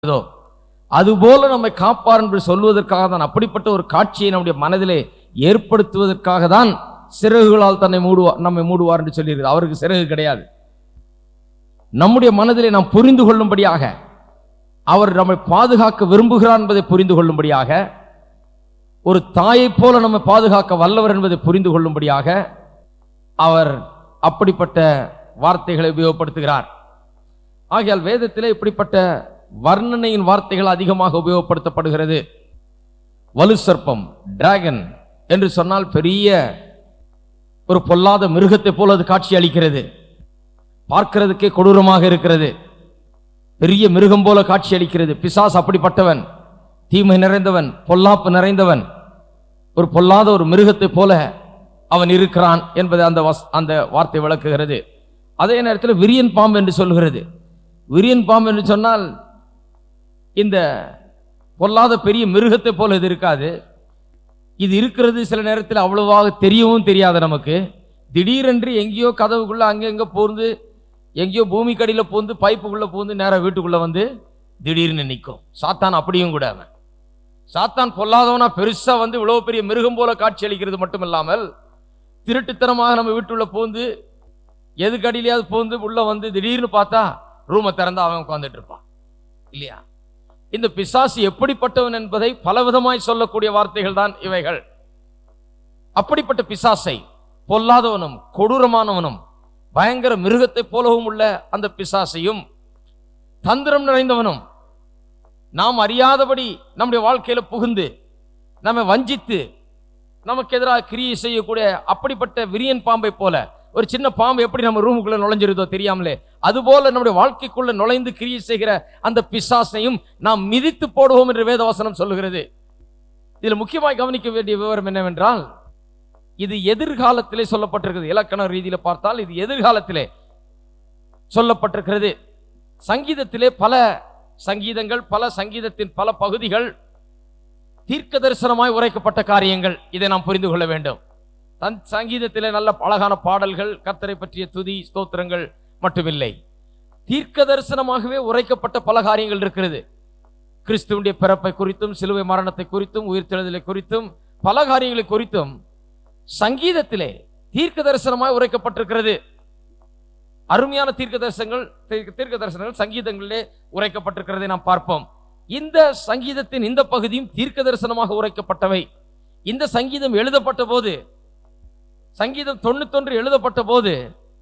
அதுபோல நம்மை காப்பார் என்று சொல்வதற்காக தான், அப்படிப்பட்ட ஒரு காட்சியை நம்முடைய மனதிலே ஏற்படுத்துவதற்காக தான் சிறகுகளால் நம்மை மூடுவார் என்று சொல்லியிருக்கிறார். அவருக்கு சிறகு கிடையாது. நம்முடைய மனதிலே நாம் புரிந்து கொள்ளும்படியாக, அவர் நம்மை பாதுகாக்க விரும்புகிறார் என்பதை புரிந்து கொள்ளும்படியாக, ஒரு தாயை போல நம்மை பாதுகாக்க வல்லவர் என்பதை புரிந்து கொள்ளும்படியாக அவர் அப்படிப்பட்ட வார்த்தைகளை உபயோகப்படுத்துகிறார். ஆகையால் வேதத்திலே இப்படிப்பட்ட வர்ணனையின் வார்த்தைகள் அதிகமாக உபயோகப்படுத்தப்படுகிறது. வலு சர்ப்பம், டிராகன் என்று சொன்னால் பெரிய ஒரு பொல்லாத மிருகத்தை போல அது காட்சி அளிக்கிறது. பார்க்கிறதுக்கே கொடூரமாக இருக்கிறது. பெரிய மிருகம் போல காட்சி அளிக்கிறது. பிசாசு அப்படிப்பட்டவன், தீமை நிறைந்தவன், பொல்லாப்பு நிறைந்தவன், ஒரு பொல்லாத ஒரு மிருகத்தை போல அவன் இருக்கிறான் என்பதை அந்த வார்த்தை விளக்குகிறது. அதே நேரத்தில் விரியன் பாம்பு என்று சொல்கிறது. விரியன் பாம்பு என்று சொன்னால் இந்த பொல்லாத பெரிய மிருகத்தை போல இது இருக்காது. இது இருக்கிறது சில நேரத்தில் அவ்வளவாக தெரியவும் தெரியாது நமக்கு. திடீரென்று எங்கேயோ கதவுக்குள்ள அங்கெங்க பூந்து, எங்கேயோ பூமி கடியில் பூந்து, பைப்புக்குள்ள பூந்து நேராக வீட்டுக்குள்ள வந்து திடீர்னு நிற்கும். சாத்தான் அப்படியும் கூட, அவன் சாத்தான் பொல்லாதவனா பெருசா வந்து இவ்வளவு பெரிய மிருகம் போல காட்சி அளிக்கிறது மட்டும் இல்லாமல், திருட்டுத்தனமாக நம்ம வீட்டுள்ள பூந்து, எதுக்கு அடியிலையாவது பூந்து உள்ள வந்து திடீர்னு பார்த்தா ரூமை திறந்து அவன் உட்கார்ந்துட்டு இருப்பான் இல்லையா? இந்த பிசாசு எப்படிப்பட்டவன் என்பதை பலவிதமாய் சொல்லக்கூடிய வார்த்தைகள் தான் இவைகள். அப்படிப்பட்ட பிசாசை, பொல்லாதவனும் கொடூரமானவனும் பயங்கர மிருகத்தை போலவும் உள்ள அந்த பிசாசையும், தந்திரம் நிறைந்தவனும், நாம் அறியாதபடி நம்முடைய வாழ்க்கையில புகுந்து நம்மை வஞ்சித்து நமக்கு எதிராக கிரியை செய்யக்கூடிய அப்படிப்பட்ட விரியன் பாம்பை போல, ஒரு சின்ன பாம்பு எப்படி நம்ம ரூமுக்குள்ள நுழைஞ்சிருதோ தெரியாமலே, அதுபோல நம்முடைய வாழ்க்கைக்குள்ள நுழைந்து கிரியை செய்கிற அந்த பிசாசையும் நாம் மிதித்து போடுவோம் என்று வேதவசனம் சொல்லுகிறது. இதுல முக்கியமாக கவனிக்க வேண்டிய விவரம் என்னவென்றால், இது எதிர்காலத்திலே சொல்லப்பட்டிருக்கிறது. இலக்கண ரீதியில பார்த்தால் இது எதிர்காலத்திலே சொல்லப்பட்டிருக்கிறது. சங்கீதத்திலே பல சங்கீதங்கள், பல சங்கீதத்தின் பல பகுதிகள் தீர்க்க தரிசனமாய் உரைக்கப்பட்ட காரியங்கள். இதை நாம் புரிந்து கொள்ள வேண்டும். சங்கீதத்திலே நல்ல அழகான பாடல்கள், கர்த்தரை பற்றிய துதி ஸ்தோத்திரங்கள் மட்டுமில்லை, தீர்க்க தரிசனமாகவே உரைக்கப்பட்ட பல காரியங்கள் இருக்கிறது. கிறிஸ்துவுடைய பிறப்பை குறித்தும், சிலுவை மரணத்தை குறித்தும், உயிர்த்தெழுதலை குறித்தும், பல காரியங்களை குறித்தும் சங்கீதத்திலே தீர்க்க தரிசனமாய் உரைக்கப்பட்டிருக்கிறது. அருமையான தீர்க்க தரிசனங்கள் சங்கீதங்களிலே உரைக்கப்பட்டிருக்கிறதை நாம் பார்ப்போம். இந்த சங்கீதத்தின் இந்த பகுதியும் தீர்க்க தரிசனமாக உரைக்கப்பட்டவை. இந்த சங்கீதம் எழுதப்பட்ட போது, சங்கீதம் 91 எழுதப்பட்ட போது,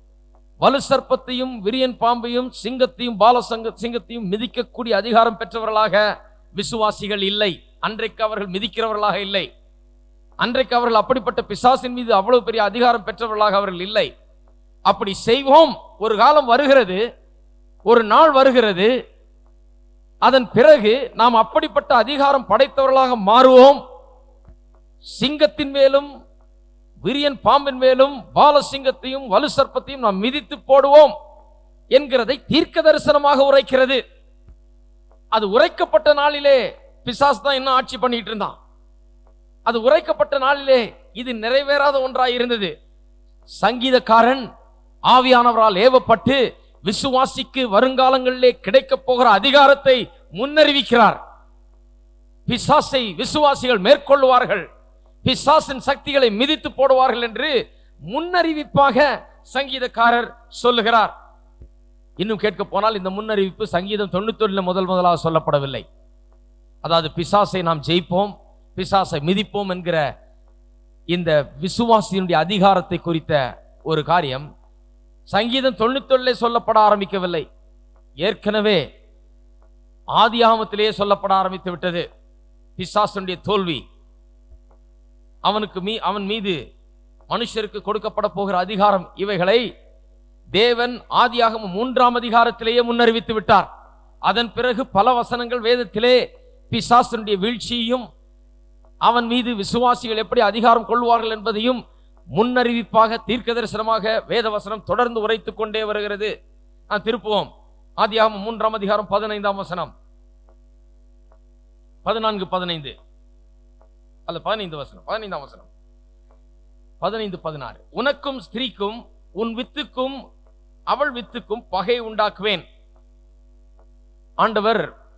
வலு சர்ப்பத்தையும் விரியன் பாம்பையும் சிங்கத்தையும் சிங்கத்தையும் மிதிக்கக்கூடிய அதிகாரம் பெற்றவர்களாக விசுவாசிகள் இல்லை. அன்றைக்கு அவர்கள் மிதிக்கிறவர்களாக இல்லை. அன்றைக்கு அவர்கள் அப்படிப்பட்ட பிசாசின் மீது அவ்வளவு பெரிய அதிகாரம் பெற்றவர்களாக அவர்கள் இல்லை. அப்படி செய்வோம், ஒரு காலம் வருகிறது, ஒரு நாள் வருகிறது, அதன் பிறகு நாம் அப்படிப்பட்ட அதிகாரம் படைத்தவர்களாக மாறுவோம். சிங்கத்தின் மேலும் விரியன் பாம்பின் மேலும் பாலசிங்கத்தையும் வலு சர்ப்பத்தையும் நாம் மிதித்து போடுவோம் என்கிறதை தீர்க்க தரிசனமாக உரைக்கிறது. அது உரைக்கப்பட்ட நாளிலே பிசாசு தான் இன்னும் ஆட்சி பண்ணிட்டு இருந்தான். அது உரைக்கப்பட்ட நாளிலே இது நிறைவேறாத ஒன்றாய் இருந்தது. சங்கீதக்காரன் ஆவியானவரால் ஏவப்பட்டு விசுவாசிக்கு வருங்காலங்களிலே கிடைக்க போகிற அதிகாரத்தை முன்னறிவிக்கிறார். பிசாசை விசுவாசிகள் மேற்கொள்வார்கள், பிசாசின் சக்திகளை மிதித்து போடுவார்கள் என்று முன்னறிவிப்பாக சங்கீதக்காரர் சொல்லுகிறார். இன்னும் கேட்க போனால் இந்த முன்னறிவிப்பு சங்கீதம் 91 முதலாக சொல்லப்படவில்லை. அதாவது பிசாசை நாம் ஜெயிப்போம், பிசாசை மிதிப்போம் என்கிற இந்த விசுவாசியினுடைய அதிகாரத்தை குறித்த ஒரு காரியம் சங்கீதம் 91 சொல்லப்பட ஆரம்பிக்கவில்லை. ஏற்கனவே ஆதியாகமத்திலேயே சொல்லப்பட ஆரம்பித்து விட்டது. பிசாசுடைய தோல்வி, அவன் மீது மனுஷருக்கு கொடுக்கப்பட போகிற அதிகாரம், இவைகளை தேவன் ஆதியாகமம் 3ஆம் அதிகாரத்திலேயே முன்னறிவித்து விட்டார். அதன் பிறகு பல வசனங்கள் வேதத்திலே பிசாசுடைய வீழ்ச்சியையும் அவன் மீது விசுவாசிகள் எப்படி அதிகாரம் கொள்வார்கள் என்பதையும் முன்னறிவிப்பாக தீர்க்க தரிசனமாக வேதவசனம் தொடர்ந்து உரைத்துக் கொண்டே வருகிறது. நான் திருப்புவோம். ஆதியாகமம் 3ஆம் அதிகாரம் 15ஆம் வசனம், 14-15 அல்ல 15 வசனம், 15ஆம் வசனம், 15-16. உனக்கும் ஸ்திரீக்கும் உன் வித்துக்கும் அவள் வித்துக்கும் பகை உண்டாக்குவேன். ஆண்டவர்